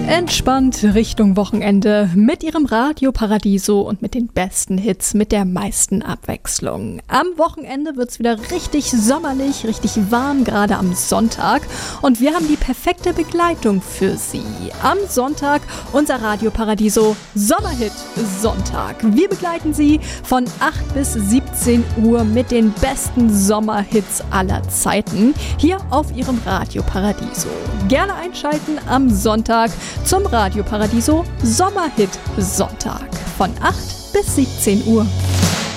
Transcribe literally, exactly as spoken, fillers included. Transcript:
Entspannt Richtung Wochenende mit ihrem Radio Paradiso und mit den besten Hits, mit der meisten Abwechslung. Am Wochenende wird's wieder richtig sommerlich, richtig warm, gerade am Sonntag. Und wir haben die perfekte Begleitung für Sie. Am Sonntag unser Radio Paradiso Sommerhit Sonntag. Wir begleiten Sie von acht bis siebzehn Uhr mit den besten Sommerhits aller Zeiten hier auf Ihrem Radio Paradiso. Gerne einschalten am Sonntag zum Radio Paradiso Sommerhit Sonntag von acht bis siebzehn Uhr.